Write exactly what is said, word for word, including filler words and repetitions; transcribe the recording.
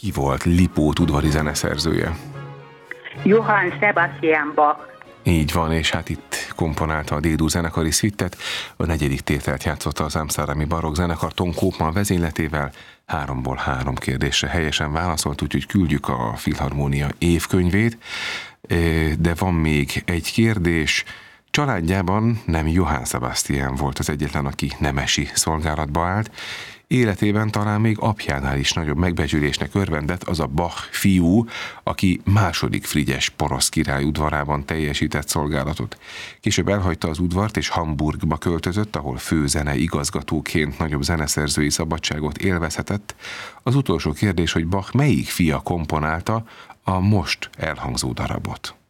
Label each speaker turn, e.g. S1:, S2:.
S1: ki volt Lipót udvari zeneszerzője?
S2: Johann Sebastian Bach.
S1: Így van, és hát itt komponálta a D-dur zenekari szvittet, a negyedik tételt játszotta az Amsterdami Barokk zenekar Ton Koopman vezényletével, háromból három kérdésre helyesen válaszolt, úgyhogy küldjük a Filharmónia évkönyvét, de van még egy kérdés. Családjában nem Johann Sebastian volt az egyetlen, aki nemesi szolgálatba állt. Életében talán még apjánál is nagyobb megbecsülésnek örvendett az a Bach fiú, aki második Frigyes porosz király udvarában teljesített szolgálatot. Később elhagyta az udvart és Hamburgba költözött, ahol főzene igazgatóként nagyobb zeneszerzői szabadságot élvezhetett. Az utolsó kérdés, hogy Bach melyik fia komponálta a most elhangzó darabot?